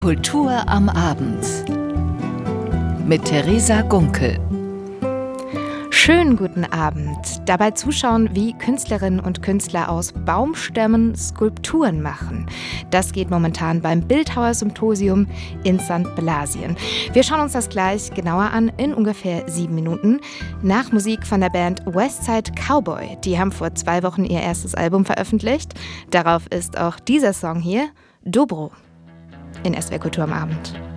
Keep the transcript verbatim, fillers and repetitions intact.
Kultur am Abend mit Theresa Gunkel. Schönen guten Abend. Dabei zuschauen, wie Künstlerinnen und Künstler aus Baumstämmen Skulpturen machen. Das geht momentan beim Bildhauersymposium in Sankt Blasien. Wir schauen uns das gleich genauer an in ungefähr sieben Minuten. Nach Musik von der Band Westside Cowboy. Die haben vor zwei Wochen ihr erstes Album veröffentlicht. Darauf ist auch dieser Song hier, Dobro, in S W R Kultur am Abend.